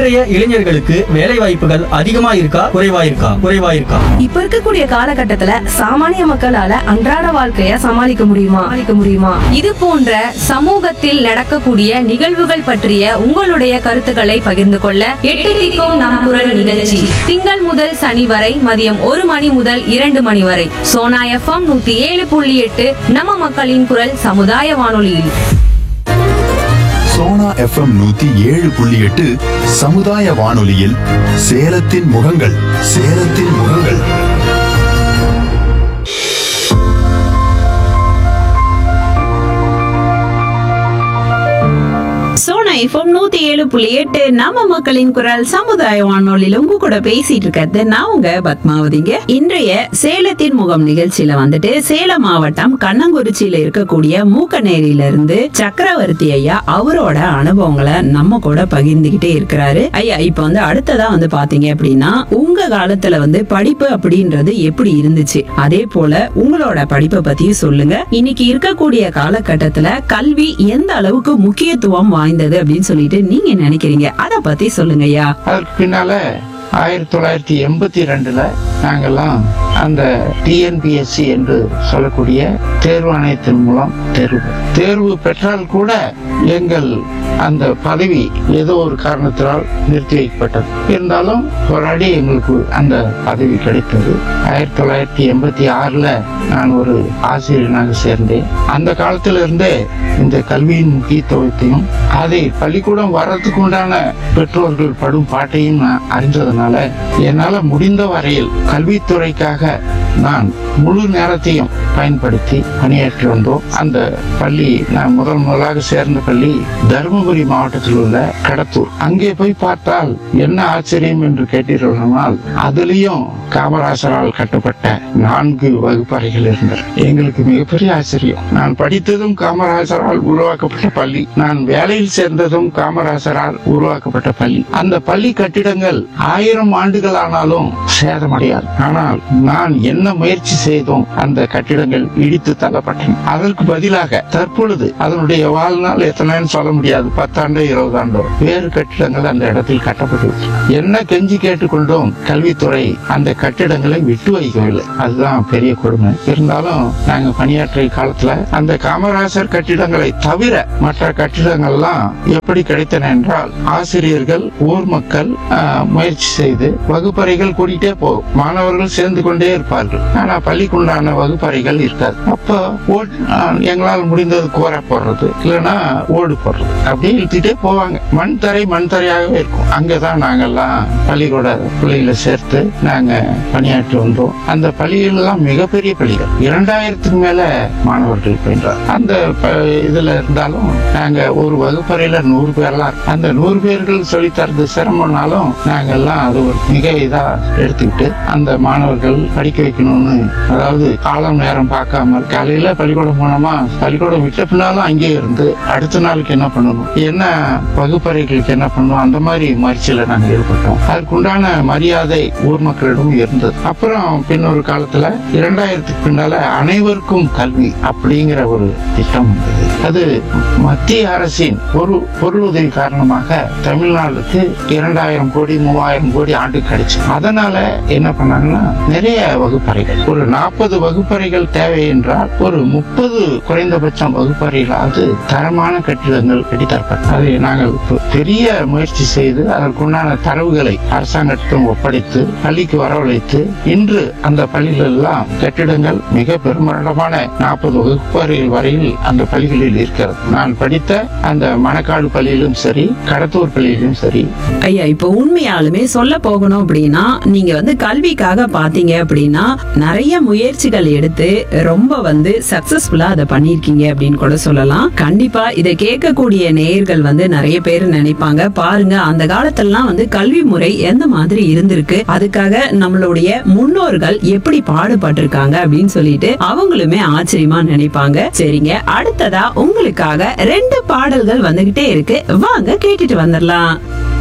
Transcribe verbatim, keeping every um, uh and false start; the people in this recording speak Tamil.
இன்றைய இளைஞர்களுக்கு வேலை வாய்ப்புகள் அதிகமா இருக்கா குறைவா இருக்கா குறைவா இருக்கா இப்ப இருக்கக்கூடிய காலகட்டத்துல சாமானிய மக்களால அன்றாட வாழ்க்கைய சமாளிக்க முடியுமா சமாளிக்க முடியுமா இது போன்ற சமூகத்தில் நடக்கக்கூடிய நிகழ்வுகள் பற்றிய உங்களுடைய கருத்துக்களை பகிர்ந்து கொள்ள எட்டு திக்கும் நம் குரல் நிகழ்ச்சி திங்கள் முதல் சனி வரை மதியம் ஒரு மணி முதல் இரண்டு மணி வரை சோனா எஃப்எம் நூத்தி ஏழு புள்ளி எட்டு நம்ம மக்களின் குரல் சமுதாய வானொலியில். சோனா எஃப்எம் நூத்தி ஏழு புள்ளி எட்டு சமுதாய வானொலியில் சேலத்தின் முகங்கள் சேலத்தின் முகங்கள். சோனா எஃப்எம் நூத்தி ஏழு புள்ளி எட்டு நம்ம மக்களின் குரல் சமுதாய வானொலியில உங்க கூட பேசிட்டு இருக்கிறது நான் உங்க பத்மாவதிங்க. இன்றைய சேலத்தின் முகம் நிகழ்ச்சியில வந்துட்டு சேலம் மாவட்டம் கண்ணங்குறிச்சியில இருக்கக்கூடிய மூக்கநேரியில இருந்து சக்கரவர்த்தி ஐயா அவரோட அனுபவங்களை நம்ம கூட பகிர்ந்துகிட்டே இருக்கிறாரு. ஐயா, இப்ப வந்து அடுத்ததா வந்து பாத்தீங்க அப்படின்னா உங்க காலத்துல வந்து படிப்பு அப்படின்றது எப்படி இருந்துச்சு, அதே போல உங்களோட படிப்பை பத்தியும் சொல்லுங்க. இன்னைக்கு இருக்கக்கூடிய காலகட்டத்துல கல்வி எந்த அளவுக்கு முக்கியத்துவம் வாய்ந்தது அப்படின்னு சொல்லிட்டு நீங்க நினைக்கிறீங்க, அத பத்தி சொல்லுங்க ஐயா. அதற்கு பின்னால ஆயிரத்தி தொள்ளாயிரத்தி எண்பத்தி ரெண்டுல நாங்கெல்லாம் அந்த டிஎன்பிஎஸ்சி என்று சொல்லக்கூடிய தேர்வு ஆணையத்தின் மூலம் தேர்வு தேர்வு பெற்றால் கூட எங்கள் அந்த பதவி ஏதோ ஒரு காரணத்தினால் நிறுத்தி வைக்கப்பட்டது. இருந்தாலும் போராடி எங்களுக்கு அந்த பதவி கிடைத்தது. ஆயிரத்தி தொள்ளாயிரத்தி எண்பத்தி ஆறுல நான் ஒரு ஆசிரியனாக சேர்ந்தேன். அந்த காலத்துல இருந்தே இந்த கல்வியின் முக்கியத்துவத்தையும் அதை பள்ளிக்கூடம் வர்றதுக்கு உண்டான பெற்றோர்கள் படும் பாட்டையும் நான் அறிந்ததனால என்னால முடிந்த வரையில் கல்வித்துறைக்காக நான் முழு நேரத்தையும் பயன்படுத்தி பணியாற்றி வந்தோம். அந்த பள்ளி நான் முதல் முதலாக சேர்ந்த பள்ளி தருமபுரி மாவட்டத்தில் உள்ள கடத்தூர். அங்கே போய் பார்த்தால் என்ன ஆச்சரியம் என்று கேட்டீர்களானால் அதிலையும் காமராசரால் கட்டப்பட்ட நான்கு வகுப்பறைகள் இருந்தன. எங்களுக்கு மிகப்பெரிய ஆச்சரியம். நான் படித்ததும் காமராசரால் உருவாக்கப்பட்ட பள்ளி, நான் வேலையில் சேர்ந்ததும் காமராசரால் உருவாக்கப்பட்ட பள்ளி. அந்த பள்ளி கட்டிடங்கள் ஆயிரம் ஆண்டுகள் ஆனாலும் சேதமடையாது. ஆனால் நான் என்ன முயற்சி செய்தோம், அந்த கட்டிடங்கள் இடித்து தள்ளப்பட்டன. அதற்கு பதிலாக தற்பொழுது அதனுடைய வாழ்நாள் எத்தனைன்னு சொல்ல முடியாது, பத்தாண்டு இருபது ஆண்டோ வேறு கட்டிடங்கள் அந்த இடத்தில் கட்டப்பட்டு என்ன கெஞ்சி கேட்டுக்கொண்டோம், கல்வித்துறை அந்த கட்டிடங்களை விட்டு வைக்கவில்லை. அதுதான் பெரிய கொடுமை. இருந்தாலும் நாங்க பணியாற்றிய காலத்துல அந்த காமராசர் கட்டிடங்களை தவிர மற்ற கட்டிடங்கள்லாம் எப்படி கிடைத்தன என்றால் ஆசிரியர்கள் ஊர் மக்கள் முயற்சி செய்து வகுப்பறைகள் கூட்டிட்டே போகும், மாணவர்கள் சேர்ந்து கொண்டே இருப்பார்கள். ஆனா பள்ளிக்குண்டான வகுப்பறைகள் இருக்காது. அப்ப எங்களால் முடிந்தது கோர போடுறது, இல்லைன்னா ஓடு போடுறது, அப்படியே இழுத்துட்டே போவாங்க. மண் தரை மண் தரையாகவே இருக்கும். அங்கதான் நாங்கெல்லாம் பள்ளிக்கூட பிள்ளைகளை சேர்த்து நாங்க பணியாற்றி வந்தோம். அந்த பள்ளிகள் எல்லாம் மிகப்பெரிய பள்ளிகள், இரண்டாயிரத்துக்கு மேல மாணவர்கள் பயின்றார். அந்த இதுல இருந்தாலும் நாங்க ஒரு வகுப்பறையில நூறு பேர்லாம், அந்த நூறு பேர்கள் சொல்லி தரது சிரமம்னாலும் நாங்கெல்லாம் அது ஒரு மிக இதா எடுத்துக்கிட்டு அந்த மாணவர்கள் படிக்க வைக்கணும்னு, அதாவது காலம் நேரம் பார்க்காம காலையில பள்ளிக்கூடம் போனோமா, பள்ளிக்கூடம் விட்ட பின்னாலும் அங்கேயே இருந்து அடுத்த நாளுக்கு என்ன பண்ணணும், என்ன வகுப்பறைகளுக்கு என்ன பண்ணணும், அந்த மாதிரி முயற்சியில நாங்க ஈடுபட்டோம். அதுக்குண்டான மரியாதை ஊர் மக்களிடம் இருந்தது. அப்புறம் பின்னொரு காலத்துல இரண்டாயிரத்துக்கு பின்னால அனைவருக்கும் கல்வி அப்படிங்கிற ஒரு திட்டம் வந்தது. அது மத்திய அரசின் ஒரு பொருள் உதவி காரணமாக தமிழ்நாட்டுக்கு இரண்டாயிரம் கோடி மூவாயிரம் கோடி ஆண்டு கிடைச்சு. அதனால என்ன பண்ணாங்கன்னா நிறைய வகுப்பறைகள், ஒரு நாற்பது வகுப்பறைகள் தேவை என்றால் ஒரு முப்பது குறைந்தபட்சம் வகுப்பறைகளாவது தரமான கட்டிடங்கள் கட்டித்தரப்பட்டது. அதை நாங்கள் பெரிய முயற்சி செய்து அதற்குண்டான தரவுகளை அரசாங்கத்திடம் ஒப்படைத்து பள்ளிக்கு வரவழைத்து இன்று அந்த பள்ளிகள் எல்லாம் கட்டிடங்கள் மிக பெருமளவான நாற்பது வகுப்பறைகள் வரையில் அந்த பள்ளிகளில் இருக்கிறது. நான் படித்த அந்த மணக்காடு பள்ளியிலும் சரி, கடத்தூர் பள்ளியிலும் சரி. ஐயா, இப்ப உண்மையாலுமே சொல்ல போகணும் அப்படின்னா நீங்க வந்து கல்விக்காக பாத்தீங்க அப்படின்னா நிறைய முயற்சிகள் எடுத்து ரொம்ப வந்து சக்சஸ்ஃபுல்லா அதை பண்ணிருக்கீங்க அப்படின்னு கூட சொல்லலாம். கண்டிப்பா இதை கேட்கக்கூடிய நேயர்கள் வந்து நிறைய பேர் நினைப்பாங்க, பாருங்க அந்த காலத்துலலாம் வந்து கல்வி முறை எந்த மாதிரி இருந்திருக்கு, அதுக்காக நம்மளுடைய முன்னோர்கள் எப்படி பாடுபட்டிருக்காங்க அப்படின்னு சொல்லிட்டு அவங்களுமே ஆச்சரியமா நினைப்பாங்க. சரிங்க, அடுத்ததா உங்களுக்காக ரெண்டு பாடல்கள் வந்துகிட்டே இருக்கு, வாங்க கேட்டுட்டு வந்துடலாம்.